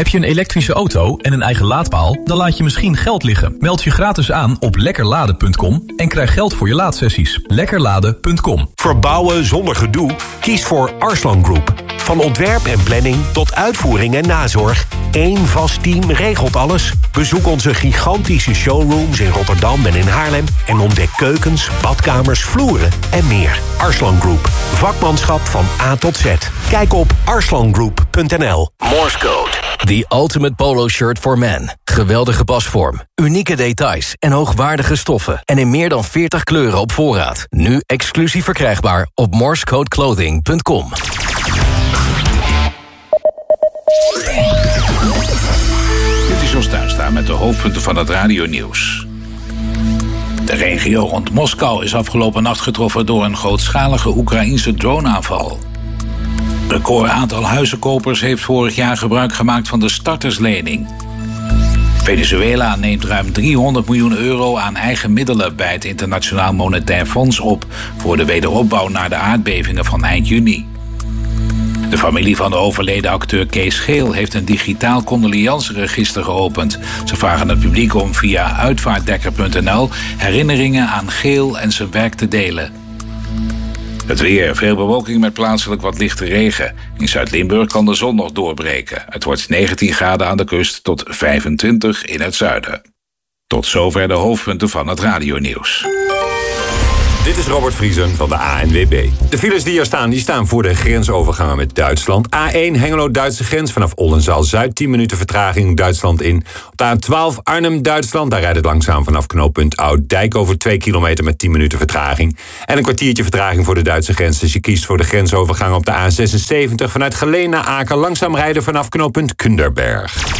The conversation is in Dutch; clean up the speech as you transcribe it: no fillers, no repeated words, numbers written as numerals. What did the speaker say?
Heb je een elektrische auto en een eigen laadpaal? Dan laat je misschien geld liggen. Meld je gratis aan op lekkerladen.com en krijg geld voor je laadsessies. Lekkerladen.com. Verbouwen zonder gedoe? Kies voor Arslan Group. Van ontwerp en planning tot uitvoering en nazorg. Eén vast team regelt alles. Bezoek onze gigantische showrooms in Rotterdam en in Haarlem en ontdek keukens, badkamers, vloeren en meer. Arslan Group. Vakmanschap van A tot Z. Kijk op arslangroup.nl. Morse Code. The ultimate polo shirt for men. Geweldige pasvorm, unieke details en hoogwaardige stoffen. En in meer dan 40 kleuren op voorraad. Nu exclusief verkrijgbaar op morsecodeclothing.com. Dit is Jos Tuinstra met de hoofdpunten van het radionieuws. De regio rond Moskou is afgelopen nacht getroffen door een grootschalige Oekraïense droneaanval. Record aantal huizenkopers heeft vorig jaar gebruik gemaakt van de starterslening. Venezuela neemt ruim 300 miljoen euro aan eigen middelen bij het Internationaal Monetair Fonds op voor de wederopbouw na de aardbevingen van eind juni. De familie van de overleden acteur Kees Geel heeft een digitaal condoleanceregister geopend. Ze vragen het publiek om via uitvaartdekker.nl herinneringen aan Geel en zijn werk te delen. Het weer, veel bewolking met plaatselijk wat lichte regen. In Zuid-Limburg kan de zon nog doorbreken. Het wordt 19 graden aan de kust tot 25 in het zuiden. Tot zover de hoofdpunten van het radionieuws. Dit is Robert Vriesen van de ANWB. De files die er staan voor de grensovergangen met Duitsland. A1 Hengelo-Duitse grens vanaf Oldenzaal-Zuid. 10 minuten vertraging Duitsland in. Op de A12 Arnhem-Duitsland. Daar rijdt het langzaam vanaf knooppunt Oud-Dijk over 2 kilometer met 10 minuten vertraging. En een kwartiertje vertraging voor de Duitse grens. Dus je kiest voor de grensovergang op de A76 vanuit Geleen naar Aken. Langzaam rijden vanaf knooppunt Kunderberg.